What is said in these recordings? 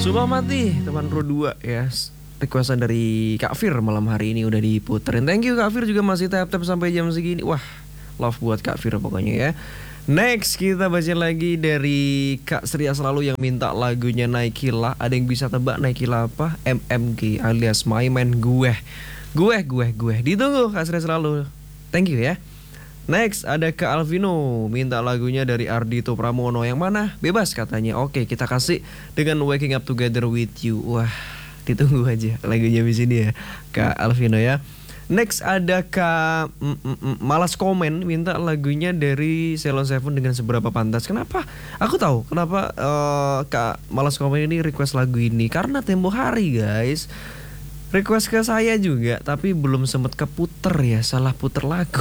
Sumpah Mati teman Ro 2 ya. Requestan dari Kak Fir malam hari ini udah diputerin. Thank you Kak Fir juga masih tap-tap sampai jam segini. Wah, love buat Kak Fir pokoknya ya. Next kita baca lagi dari Kak Sria Selalu yang minta lagunya Naikila. Ada yang bisa tebak Naikila apa? MMG alias My Man Gue. Ditunggu Kak Sria Selalu. Thank you ya. Next ada Kak Alvino minta lagunya dari Ardito Pramono. Yang mana? Bebas katanya. Oke, kita kasih dengan Waking Up Together With You. Wah, ditunggu aja lagunya di sini ya Kak Alvino ya. Next ada Kak Malas Komen minta lagunya dari Ceylon Seven dengan Seberapa Pantas. Kenapa? Aku tahu kenapa Kak Malas Komen ini request lagu ini. Karena tempo hari guys request ke saya juga, tapi belum sempet keputer ya, salah puter lagu.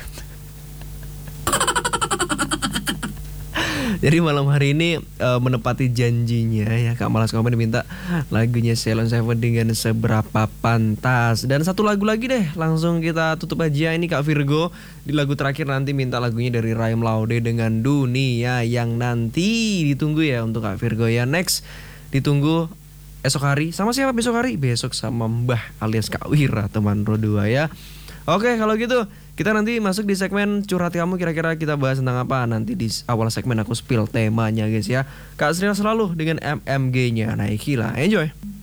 Jadi malam hari ini menepati janjinya ya, Kak Malas Komen minta lagunya Ceylon Seven dengan Seberapa Pantas. Dan satu lagu lagi deh, langsung kita tutup aja. Ini Kak Virgo di lagu terakhir nanti minta lagunya dari Raim Laude dengan Dunia Yang Nanti. Ditunggu ya untuk Kak Virgo ya. Next ditunggu esok hari. Sama siapa besok hari? Besok sama Mbah alias Kak Wira teman Ro 2 ya. Oke, kalau gitu kita nanti masuk di segmen curhat kamu. Kira-kira kita bahas tentang apa? Nanti di awal segmen aku spill temanya guys ya. Kak Sri Selalu dengan MMG-nya Naikila. Enjoy.